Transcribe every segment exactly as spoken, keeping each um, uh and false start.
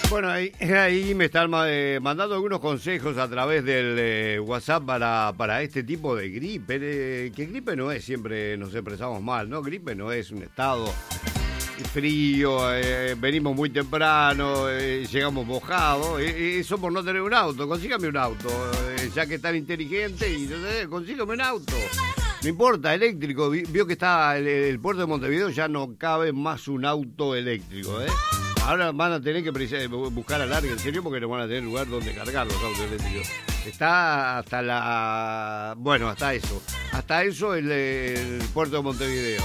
Bueno, ahí, ahí me están eh, mandando algunos consejos a través del eh, WhatsApp para, para este tipo de gripe. Eh, que gripe no es, siempre nos expresamos mal, ¿no? Gripe no es un estado frío, eh, venimos muy temprano, eh, llegamos mojados. Eh, eso por no tener un auto. Consígame un auto, eh, ya que es tan inteligente, y eh, consígame un auto. No importa, eléctrico. Vio que está el, el puerto de Montevideo, ya no cabe más un auto eléctrico, ¿eh? Ahora van a tener que buscar alargue, en serio, porque no van a tener lugar donde cargar los autos eléctricos. Está hasta la... Bueno, hasta eso. Hasta eso el, el puerto de Montevideo.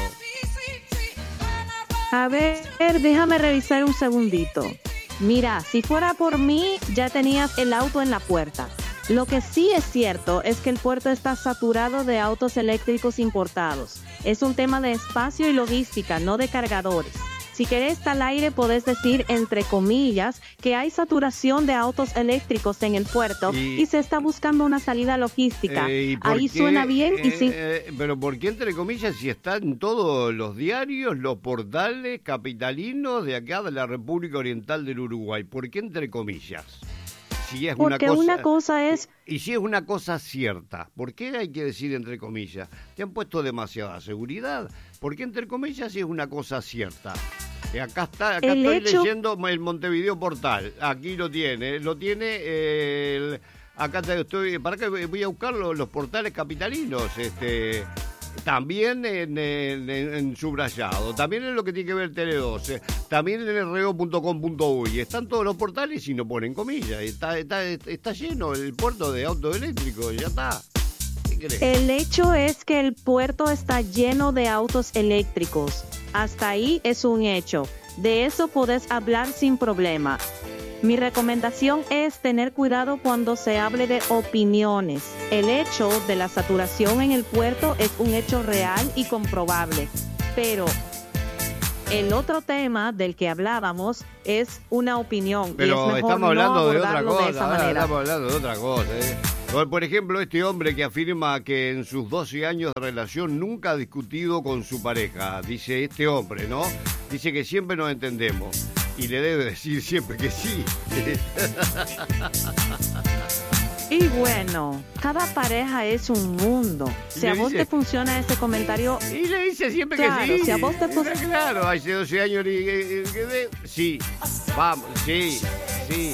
A ver, déjame revisar un segundito. Mira, si fuera por mí, ya tenías el auto en la puerta. Lo que sí es cierto es que el puerto está saturado de autos eléctricos importados. Es un tema de espacio y logística, no de cargadores. Si querés estar al aire, podés decir, entre comillas, que hay saturación de autos eléctricos en el puerto y, y se está buscando una salida logística. Eh, Ahí qué, suena bien eh, y sí. Eh, pero ¿por qué entre comillas si están todos los diarios, los portales capitalinos de acá de la República Oriental del Uruguay? ¿Por qué entre comillas? Si es Porque una cosa, una cosa es... Y, y si es una cosa cierta, ¿por qué hay que decir entre comillas? ¿Te han puesto demasiada seguridad? ¿Por qué entre comillas si es una cosa cierta? Eh, acá está, acá el estoy hecho... leyendo el Montevideo Portal. Aquí lo tiene, lo tiene eh, el, acá estoy, para que voy a buscar los, los portales capitalinos, este... También en, en, en subrayado, también en lo que tiene que ver Tele doce, también en el reo punto com punto uy. Están todos los portales y no ponen comillas. Está, está, está lleno el puerto de autos eléctricos, ya está. ¿Qué crees? El hecho es que el puerto está lleno de autos eléctricos. Hasta ahí es un hecho. De eso podés hablar sin problema. Mi recomendación es tener cuidado cuando se hable de opiniones. El hecho de la saturación en el puerto es un hecho real y comprobable. Pero el otro tema del que hablábamos es una opinión. Pero y es mejor estamos hablando no de otra cosa. de esa Ahora manera. estamos hablando de otra cosa. ¿eh? Por ejemplo, este hombre que afirma que en sus doce años de relación nunca ha discutido con su pareja. Dice este hombre, ¿no? Dice que siempre nos entendemos. Y le debe decir siempre que sí. Y bueno, cada pareja es un mundo. Si a vos dice, te funciona ese comentario... Y le dice siempre claro, que sí. Si a vos te funciona... Claro, hace doce años y, y, y, sí, vamos, sí, sí.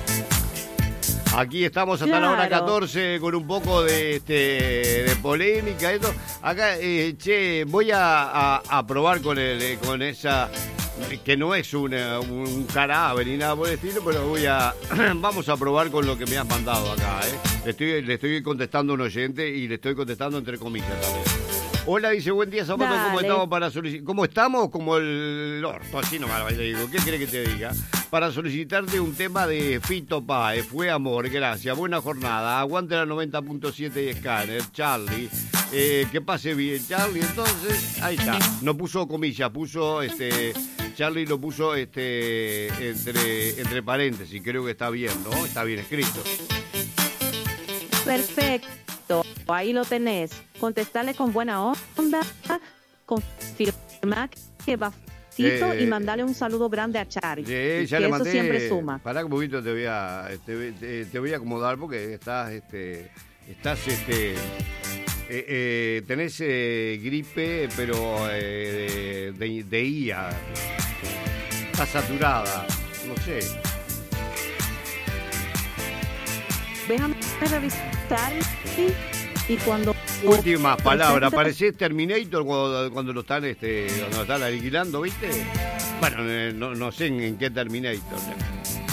Aquí estamos hasta claro. la hora catorce con un poco de, este, de polémica. Esto. Acá, eh, che, voy a, a, a probar con, el, con esa... que no es una, un cadáver ni nada por el estilo, pero voy a vamos a probar con lo que me has mandado acá, ¿eh? Le estoy, le estoy contestando a un oyente y le estoy contestando entre comillas también. Hola, dice, buen día, Zapato, ¿cómo estamos para solicitar? ¿Cómo estamos? Como el orto, así nomás le digo. ¿Qué quiere que te diga? Para solicitarte un tema de Fito Páez, Fue Amor, gracias, buena jornada, aguante la noventa punto siete y Scanner, Charlie, eh, que pase bien, Charlie, entonces, ahí está, no puso comillas, puso, este, Charlie lo puso, este, entre, entre paréntesis, creo que está bien, ¿no? Está bien escrito. Perfecto, ahí lo tenés. Contestale con buena onda, confirma que va Fito eh, y mandale un saludo grande a Charlie. Eh, ya que le eso mandé, siempre suma. Pará un poquito, te voy a, te, te, te voy a acomodar porque estás, este, estás, este, eh, eh, tenés eh, gripe, pero eh, de, de I A. Estás saturada, no sé. Déjame revisar y, y cuando... Últimas palabras, parecés Terminator cuando, cuando lo están este, cuando lo están alquilando, ¿viste? Bueno, no, no sé en, en qué Terminator.